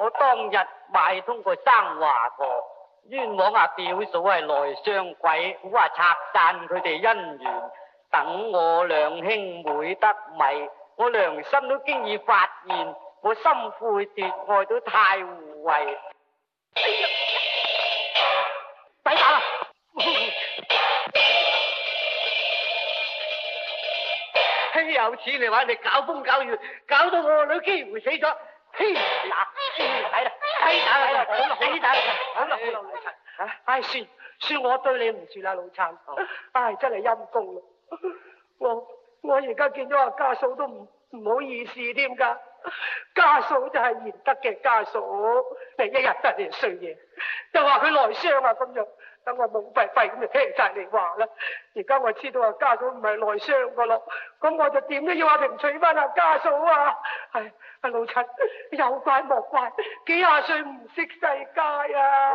我當日買通個生華陀，冤枉阿表嫂係來相鬼，估話拆散佢哋姻緣，等我兩兄妹得米，我良心都經已發現，我心悔奪愛都太污穢。抵打啦！有錢你話你搞風搞雨，搞到我女幾乎死咗。嘿，嗱，睇啦，睇打啦，好啦，死打啦，好啦，老陳，唉，算我對你唔住啦，老陳，唉，真係陰公啦，我而家見到阿家嫂都唔好意思添㗎，家嫂就係賢德嘅家嫂，你一日得嚟衰嘢，又話佢內傷啊咁樣。等我懵閉閉咁就聽晒你話啦，而家我知道阿家嫂唔係內傷噶咯，咁我就點都要阿平娶翻阿家嫂啊！唉，阿老陳有怪莫怪，幾廿歲唔識世界啊！